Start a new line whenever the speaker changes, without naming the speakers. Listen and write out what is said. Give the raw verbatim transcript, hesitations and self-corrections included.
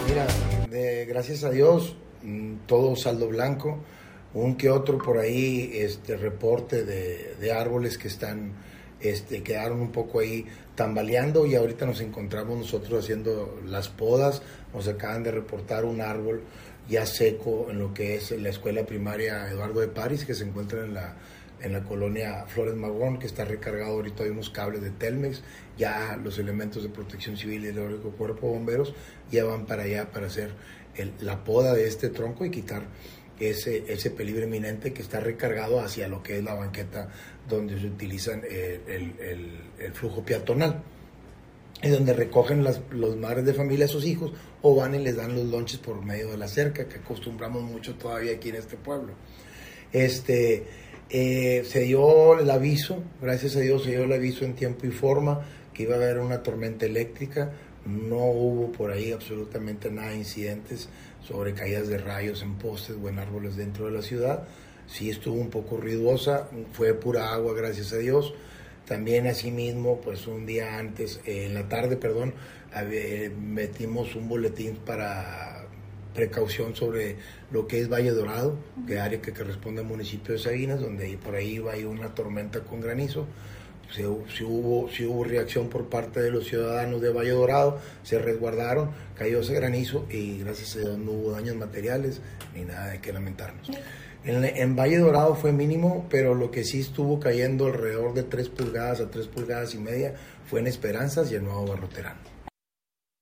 Mira, de, gracias a Dios, todo saldo blanco, un que otro por ahí este reporte de, de árboles que están, este, quedaron un poco ahí tambaleando, y ahorita nos encontramos nosotros haciendo las podas. Nos acaban de reportar un árbol ya seco en lo que es la escuela primaria Eduardo de París, que se encuentra en la en la colonia Flores Magón, que está recargado ahorita. Hay unos cables de Telmex, ya los elementos de protección civil y el cuerpo de bomberos ya van para allá para hacer el, la poda de este tronco y quitar ese, ese peligro inminente que está recargado hacia lo que es la banqueta donde se utilizan el, el, el, el flujo peatonal, y donde recogen las, los madres de familia a sus hijos o van y les dan los lonches por medio de la cerca, que acostumbramos mucho todavía aquí en este pueblo. Este... Eh, se dio el aviso, gracias a Dios se dio el aviso en tiempo y forma que iba a haber una tormenta eléctrica. No hubo por ahí absolutamente nada de incidentes sobre caídas de rayos en postes o en árboles dentro de la ciudad. Sí estuvo un poco ruidosa, fue pura agua, gracias a Dios. También asimismo, pues un día antes, eh, en la tarde, perdón, eh, metimos un boletín para precaución sobre lo que es Valle Dorado, que área que corresponde al municipio de Sabinas, donde por ahí va a ir una tormenta con granizo. Si, si, hubo, si hubo reacción por parte de los ciudadanos de Valle Dorado, se resguardaron, cayó ese granizo y gracias a Dios no hubo daños materiales ni nada de que lamentarnos. En, en Valle Dorado fue mínimo, pero lo que sí estuvo cayendo alrededor de tres pulgadas a tres pulgadas y media fue en Esperanzas y el Nuevo Barroterano.